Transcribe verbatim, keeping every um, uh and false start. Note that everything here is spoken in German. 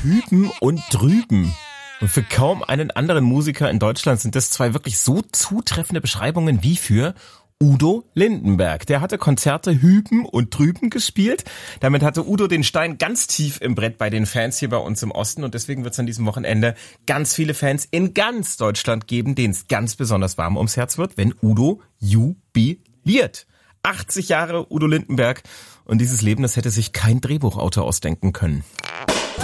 Hüben und Drüben. Und für kaum einen anderen Musiker in Deutschland sind das zwei wirklich so zutreffende Beschreibungen wie für Udo Lindenberg. Der hatte Konzerte hüben und drüben gespielt. Damit hatte Udo den Stein ganz tief im Brett bei den Fans hier bei uns im Osten. Und deswegen wird es an diesem Wochenende ganz viele Fans in ganz Deutschland geben, denen es ganz besonders warm ums Herz wird, wenn Udo jubiliert. achtzig Jahre Udo Lindenberg. Und dieses Leben, das hätte sich kein Drehbuchautor ausdenken können.